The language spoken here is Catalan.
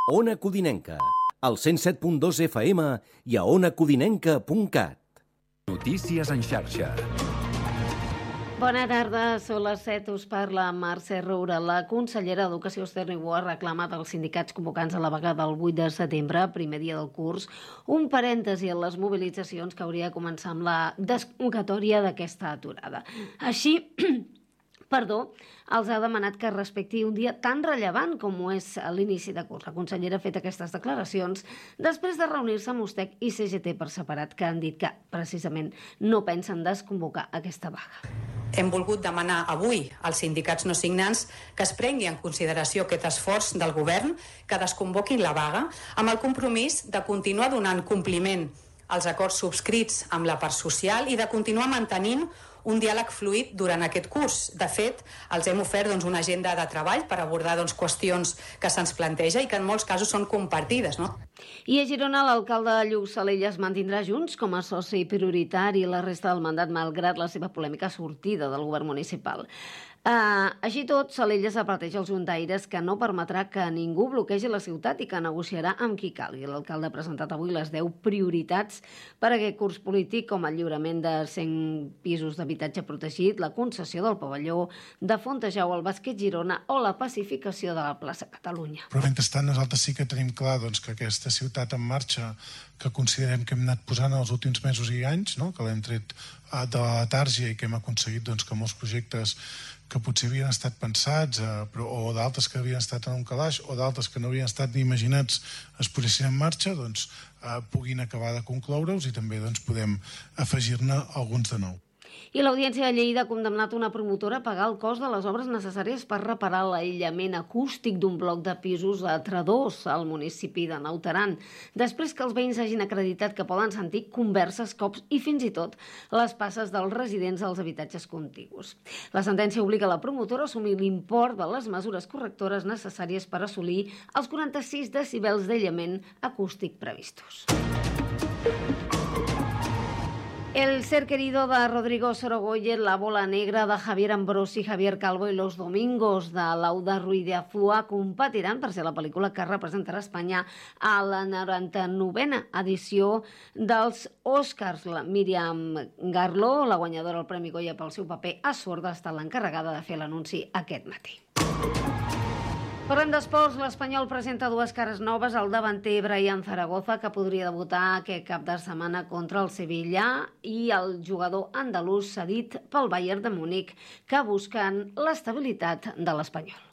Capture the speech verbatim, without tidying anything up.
Ona Codinenca, al cent set punt dos F M i a ona codinenca punt cat. Notícies en xarxa. Bona tarda, són les set, us parla Mercè Roura. La consellera d'Educació Esther Niubó ha reclamat als sindicats convocants a la vaga del vuit de setembre, primer dia del curs, un parèntesi en les mobilitzacions que hauria de començar amb la desconvocatòria d'aquesta aturada. Així, perdó, els ha demanat que respecti un dia tan rellevant com ho és l'inici de curs. La consellera ha fet aquestes declaracions després de reunir-se amb Ustec i C G T per separat, que han dit que, precisament, no pensen desconvocar aquesta vaga. Hem volgut demanar avui als sindicats no signants que es prengui en consideració aquest esforç del govern, que desconvoquin la vaga, amb el compromís de continuar donant compliment als acords subscrits amb la part social i de continuar mantenint un diàleg fluid durant aquest curs. De fet, els hem ofert doncs, una agenda de treball per abordar doncs, qüestions que se'ns planteja i que en molts casos són compartides. No? I a Girona, l'alcalde de Lluc Salella es mantindrà Junts com a soci prioritari la resta del mandat, malgrat la seva polèmica sortida del govern municipal. Uh, així tot, Salella s'adverteix als juntaires que no permetrà que ningú bloquegi la ciutat i que negociarà amb qui calgui. L'alcalde ha presentat avui les deu prioritats per a aquest curs polític, com el lliurament de cent pisos d'habitatge protegit, la concessió del pavelló de Fontejau al Basquet Girona o la pacificació de la plaça Catalunya. Però mentrestant nosaltres sí que tenim clar doncs, que aquesta ciutat en marxa, que considerem que hem anat posant els últims mesos i anys, no? Que l'hem tret de la letàrgia i que hem aconseguit doncs, que molts projectes que potser havien estat pensats eh, però, o d'altres que havien estat en un calaix o d'altres que no havien estat ni imaginats es posessin en marxa, doncs eh, puguin acabar de concloure'ls i també doncs, podem afegir-ne alguns de nou. I l'Audiència de Lleida ha condemnat una promotora a pagar el cost de les obres necessàries per reparar l'aïllament acústic d'un bloc de pisos a Tredòs, al municipi de Naut Aran, després que els veïns hagin acreditat que poden sentir converses, cops i fins i tot les passes dels residents als habitatges contigus. La sentència obliga la promotora a assumir l'import de les mesures correctores necessàries per assolir els quaranta-sis decibels d'aïllament acústic previstos. El ser querido de Rodrigo Sorogoyen, La bola negra de Javier Ambrosi, Javier Calvo i Los domingos de Lauda Ruiz de Azúa competiran per ser la pel·lícula que representarà Espanya a la noranta-novena edició dels Oscars. La Míriam Garló, la guanyadora del Premi Goya pel seu paper a Sorda, ha estat l'encarregada de fer l'anunci aquest matí. Parlem d'esports. L'Espanyol presenta dues cares noves, el davanter Brian Zaragoza, que podria debutar aquest cap de setmana contra el Sevilla, i el jugador andalús cedit pel Bayern de Múnich, que busquen l'estabilitat de l'Espanyol.